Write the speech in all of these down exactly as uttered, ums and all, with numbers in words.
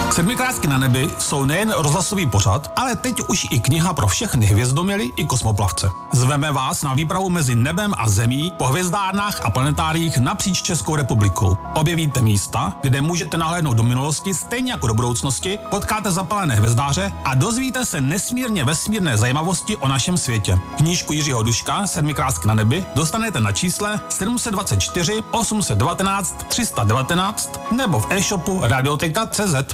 Sedmikrásky na nebi jsou nejen rozhlasový pořad, ale teď už i kniha pro všechny hvězdoměly i kosmoplavce. Zveme vás na výpravu mezi nebem a zemí po hvězdárnách a planetáriích napříč Českou republikou. Objevíte místa, kde můžete nahlédnout do minulosti stejně jako do budoucnosti, potkáte zapalené hvězdáře a dozvíte se nesmírně vesmírné zajímavosti o našem světě. Knížku Jiřího Duška Sedmikrásky na nebi dostanete na čísle sedm dva čtyři osm jedna devět tři jedna devět nebo v e-shopu radioteka tečka cé zet.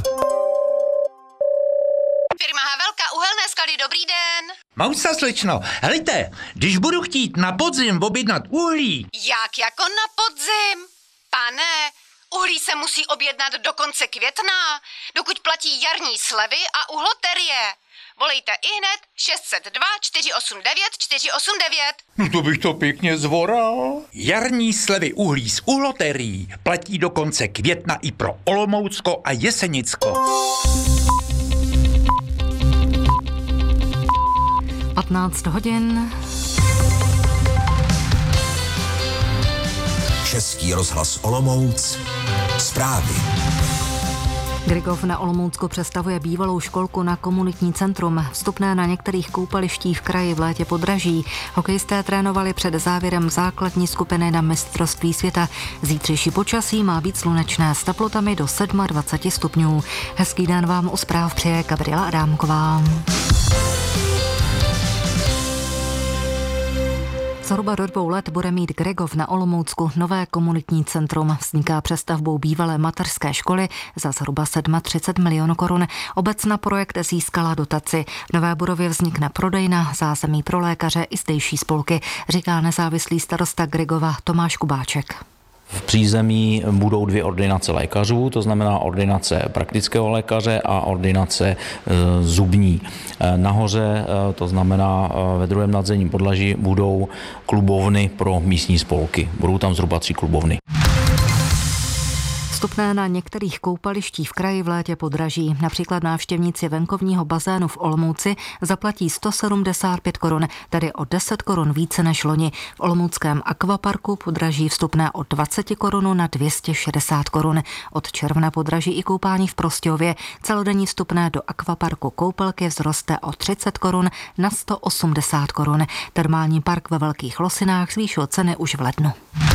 Firma Havelka, uhelné skaly, dobrý den. Mousa, slečno, helejte, když budu chtít na podzim objednat uhlí. Jak jako na podzim? Pane, uhlí se musí objednat do konce května, dokud platí jarní slevy a uhloterie. Volejte ihned šest set dva čtyři osm devět čtyři osm devět. No to bych to pěkně zvoral. Jarní slevy uhlí z uhloterií platí do konce května i pro Olomoucko a Jesenicko. patnáct hodin. Český rozhlas Olomouc. Zprávy. Grigov na Olomoucku přestavuje bývalou školku na komunitní centrum. Vstupné na některých koupalištích v kraji v létě podraží. Hokejisté trénovali před závěrem základní skupiny na mistrovství světa. Zítřejší počasí má být slunečné s teplotami do dvacet sedm stupňů. Hezký den vám u zpráv přeje Gabriela Adámková. Zhruba do dvou let bude mít Grigov na Olomoucku nové komunitní centrum. Vzniká přestavbou bývalé mateřské školy za zhruba třicet sedm milionů korun. Obec na projekt získala dotaci. V nové budově vznikne prodejna, zázemí pro lékaře i zdejší spolky, říká nezávislý starosta Grigova Tomáš Kubáček. V přízemí budou dvě ordinace lékařů, to znamená ordinace praktického lékaře a ordinace e, zubní. E, nahoře, e, to znamená e, ve druhém nadzemním podlaží, budou klubovny pro místní spolky. Budou tam zhruba tři klubovny. Vstupné na některých koupalištích v kraji v létě podraží. Například návštěvníci venkovního bazénu v Olomouci zaplatí sto sedmdesát pět korun, tedy o deset korun více než loni. V olomouckém akvaparku podraží vstupné od dvacet korun na dvě stě šedesát korun. Od června podraží i koupání v Prostějově. Celodenní vstupné do akvaparku Koupelky vzroste o třicet korun na sto osmdesát korun. Termální park ve Velkých Losinách zvýšil ceny už v lednu.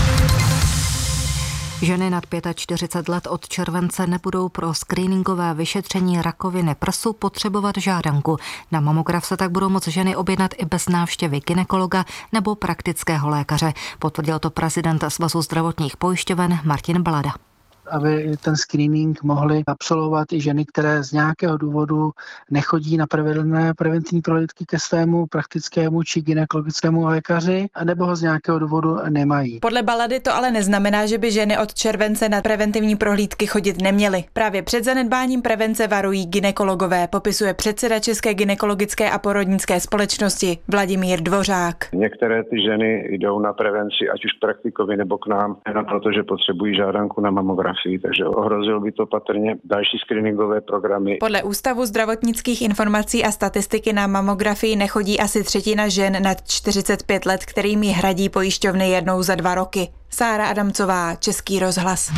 Ženy nad čtyřicet pět let od července nebudou pro screeningové vyšetření rakoviny prsu potřebovat žádanku. Na mamograf se tak budou moci ženy objednat i bez návštěvy gynekologa nebo praktického lékaře. Potvrdil to prezident Svazu zdravotních pojišťoven Martin Balada. Aby ten screening mohly absolvovat i ženy, které z nějakého důvodu nechodí na pravidelné preventivní prohlídky ke svému praktickému či gynekologickému lékaři, nebo ho z nějakého důvodu nemají. Podle Balady to ale neznamená, že by ženy od července na preventivní prohlídky chodit neměly. Právě před zanedbáním prevence varují gynekologové, popisuje předseda České gynekologické a porodnické společnosti Vladimír Dvořák. Některé ty ženy jdou na prevenci, ať už praktikovi nebo k nám, jenom protože potřebují žádanku na mamografii. Takže ohrozil by to patrně další screeningové programy. Podle Ústavu zdravotnických informací a statistiky na mamografii nechodí asi třetina žen nad čtyřicet pět let, kterým ji hradí pojišťovny jednou za dva roky. Sára Adamcová, Český rozhlas.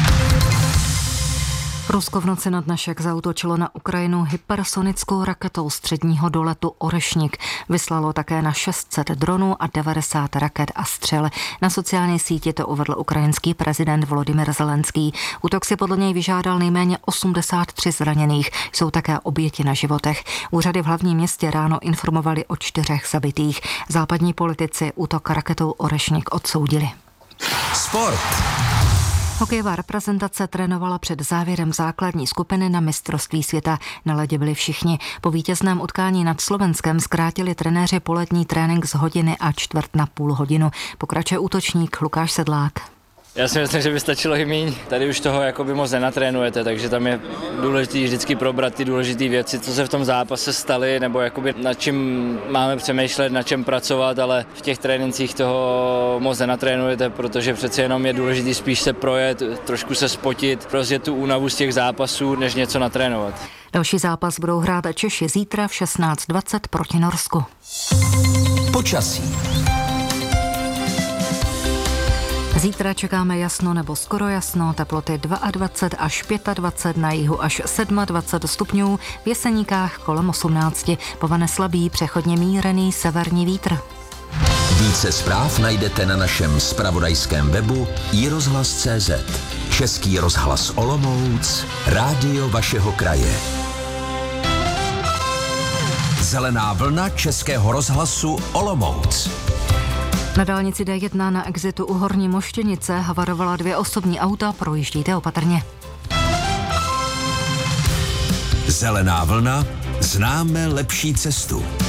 Rusko v noci na dnešek zaútočilo na Ukrajinu hypersonickou raketou středního doletu Orešnik. Vyslalo také na šest set dronů a devadesát raket a střel. Na sociální síti to uvedl ukrajinský prezident Volodymyr Zelenský. Útok si podle něj vyžádal nejméně osmdesát tři zraněných. Jsou také oběti na životech. Úřady v hlavním městě ráno informovali o čtyřech zabitých. Západní politici útok raketou Orešnik odsoudili. Sport. Hokejová reprezentace trénovala před závěrem základní skupiny na mistrovství světa. Na ledě byli všichni. Po vítězném utkání nad Slovenskem zkrátili trenéři polední trénink z hodiny a čtvrt na půl hodinu. Pokračuje útočník Lukáš Sedlák. Já si myslím, že by stačilo i míň. Tady už toho jakoby moc nenatrénujete, takže tam je důležité vždycky probrat ty důležité věci, co se v tom zápase staly, nebo jakoby nad čím máme přemýšlet, na čem pracovat, ale v těch trénincích toho moc nenatrénujete, protože přece jenom je důležité spíš se projet, trošku se spotit, rozjet tu únavu z těch zápasů, než něco natrénovat. Další zápas budou hrát Češi zítra v šestnáct dvacet proti Norsku. Počasí. Zítra čekáme jasno nebo skoro jasno, teploty dvacet dva až dvacet pět, na jihu až dvacet sedm stupňů, v Jeseníkách kolem osmnáct, povane slabý, přechodně mírný severní vítr. Více zpráv najdete na našem zpravodajském webu i rozhlas tečka cé zet. Český rozhlas Olomouc, rádio vašeho kraje. Zelená vlna Českého rozhlasu Olomouc. Na dálnici D jedna na exitu u Horní Moštěnice havarovala dvě osobní auta, projíždíte opatrně. Zelená vlna, známe lepší cestu.